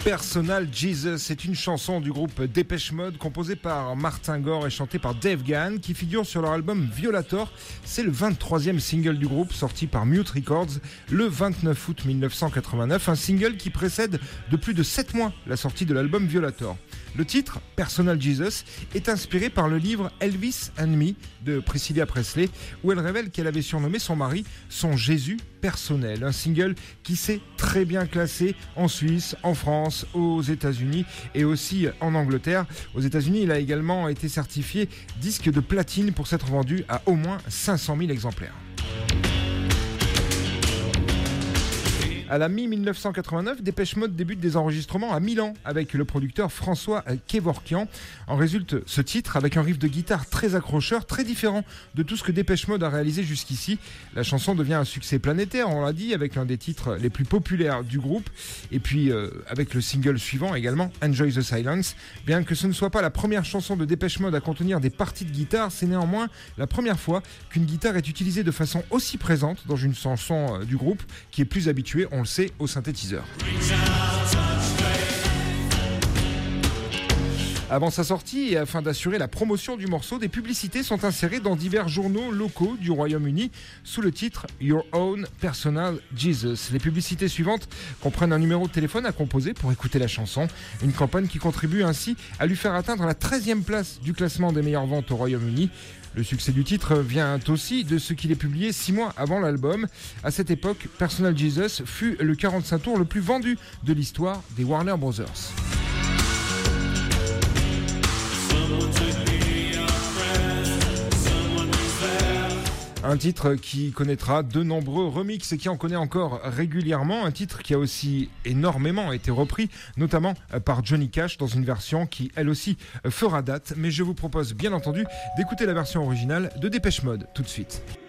Personal Jesus, c'est une chanson du groupe Depeche Mode composée par Martin Gore et chantée par Dave Gahan qui figure sur leur album Violator. C'est le 23e single du groupe sorti par Mute Records le 29 août 1989, un single qui précède de plus de 7 mois la sortie de l'album Violator. Le titre, Personal Jesus, est inspiré par le livre Elvis and Me de Priscilla Presley, où elle révèle qu'elle avait surnommé son mari son Jésus personnel. Un single qui s'est très bien classé en Suisse, en France, aux États-Unis et aussi en Angleterre. Aux États-Unis, il a également été certifié disque de platine pour s'être vendu à au moins 500 000 exemplaires. À la mi-1989, Depeche Mode débute des enregistrements à Milan avec le producteur François Kevorkian. En résulte ce titre avec un riff de guitare très accrocheur, très différent de tout ce que Depeche Mode a réalisé jusqu'ici. La chanson devient un succès planétaire, on l'a dit, avec l'un des titres les plus populaires du groupe. Et puis avec le single suivant également, Enjoy the Silence. Bien que ce ne soit pas la première chanson de Depeche Mode à contenir des parties de guitare, c'est néanmoins la première fois qu'une guitare est utilisée de façon aussi présente dans une chanson du groupe qui est plus habituée, on le sait, au synthétiseur. Avant sa sortie et afin d'assurer la promotion du morceau, des publicités sont insérées dans divers journaux locaux du Royaume-Uni sous le titre Your Own Personal Jesus. Les publicités suivantes comprennent un numéro de téléphone à composer pour écouter la chanson, une campagne qui contribue ainsi à lui faire atteindre la 13e place du classement des meilleures ventes au Royaume-Uni. Le succès du titre vient aussi de ce qu'il est publié 6 mois avant l'album. À cette époque, Personal Jesus fut le 45 tours le plus vendu de l'histoire des Warner Brothers. Un titre qui connaîtra de nombreux remixes et qui en connaît encore régulièrement. Un titre qui a aussi énormément été repris, notamment par Johnny Cash dans une version qui, elle aussi, fera date. Mais je vous propose bien entendu d'écouter la version originale de Depeche Mode tout de suite.